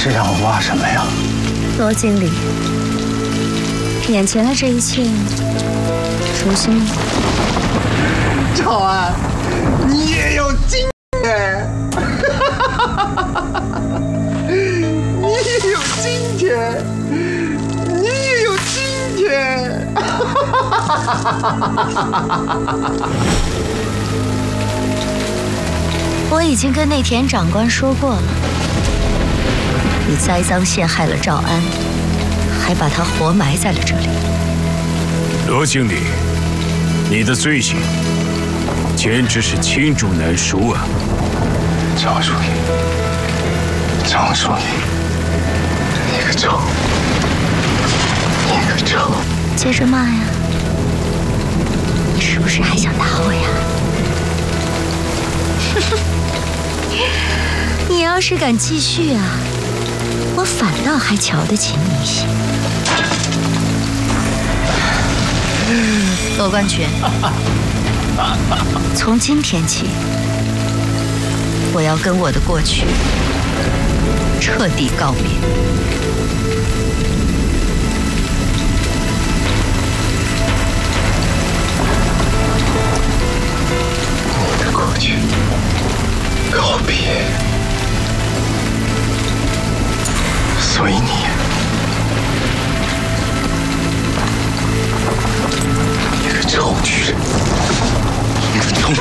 是让我挖什么呀？ 罗经理，眼前的这一切，熟悉吗？ 赵安，你也有今天，你也有今天，你也有今天。 我已经跟内田长官说过了，你栽赃陷害了赵安，还把他活埋在了这里。 罗经理，你的罪行简直是罄竹难书啊！ 张书记，张书记，你个臭，你个臭！ 接着骂呀！你是不是还想打我呀？你要是敢继续啊，我反倒还瞧得起你一些。罗冠群，从今天起，我要跟我的过去彻底告别。 你的过去告别，所以你个臭女人，你个臭！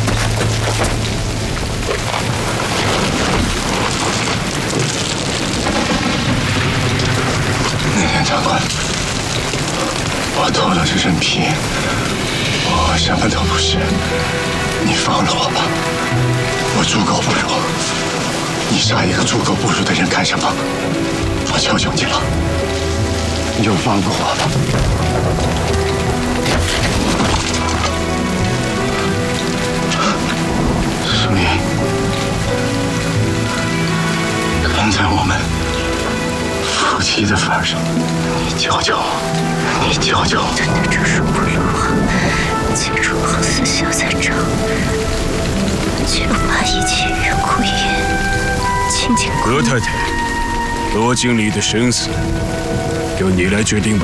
内田长官，我脱了这身皮，我什么都不是，你放了我吧，我猪狗不如。你杀一个猪狗不如的人干什么？我求求你了，你就放过我吧。淑英，看在我们夫妻的份上，你教教我，你教教我。 这是不如我，记住好思想在这，就把一切越过越轻轻。 罗太太，罗经理的生死由你来决定吧。